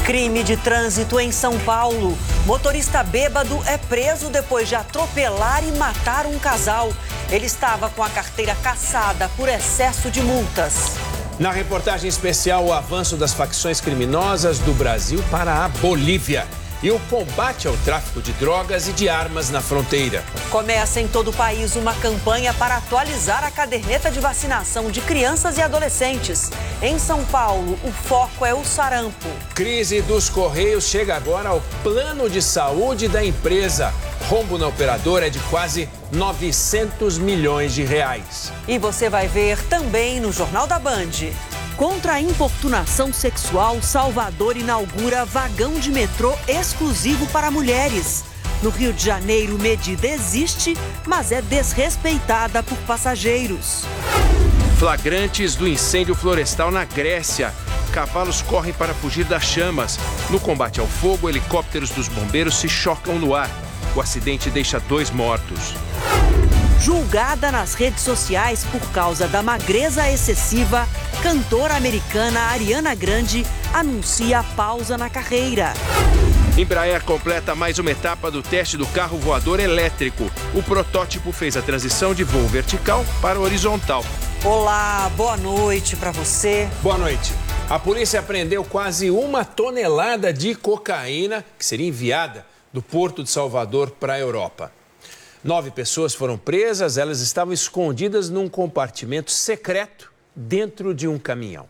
Crime de trânsito em São Paulo. Motorista bêbado é preso depois de atropelar e matar um casal. Ele estava com a carteira cassada por excesso de multas. Na reportagem especial, o avanço das facções criminosas do Brasil para a Bolívia e o combate ao tráfico de drogas e de armas na fronteira. Começa em todo o país uma campanha para atualizar a caderneta de vacinação de crianças e adolescentes. Em São Paulo, o foco é o sarampo. Crise dos Correios chega agora ao plano de saúde da empresa. Rombo na operadora é de quase 900 milhões de reais. E você vai ver também no Jornal da Band. Contra a importunação sexual, Salvador inaugura vagão de metrô exclusivo para mulheres. No Rio de Janeiro, medida existe, mas é desrespeitada por passageiros. Flagrantes do incêndio florestal na Grécia. Cavalos correm para fugir das chamas. No combate ao fogo, helicópteros dos bombeiros se chocam no ar. O acidente deixa 2 mortos. Julgada nas redes sociais por causa da magreza excessiva, cantora americana Ariana Grande anuncia pausa na carreira. Embraer completa mais uma etapa do teste do carro voador elétrico. O protótipo fez a transição de voo vertical para horizontal. Olá, boa noite para você. Boa noite. A polícia apreendeu quase 1 tonelada de cocaína que seria enviada do Porto de Salvador para a Europa. 9 pessoas foram presas, elas estavam escondidas num compartimento secreto dentro de um caminhão.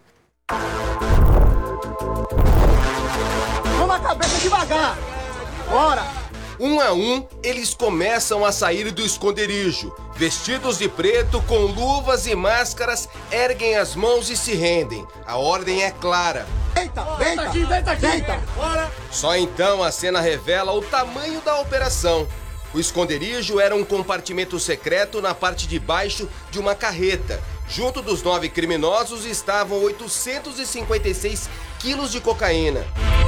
Vamos a cabeça devagar! Bora! Um a um, eles começam a sair do esconderijo. Vestidos de preto, com luvas e máscaras, erguem as mãos e se rendem. A ordem é clara. Deita aqui! Só então a cena revela o tamanho da operação. O esconderijo era um compartimento secreto na parte de baixo de uma carreta. Junto dos 9 criminosos estavam 856 quilos de cocaína.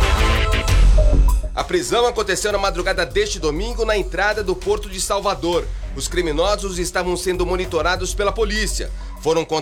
A prisão aconteceu na madrugada deste domingo na entrada do Porto de Salvador. Os criminosos estavam sendo monitorados pela polícia. Foram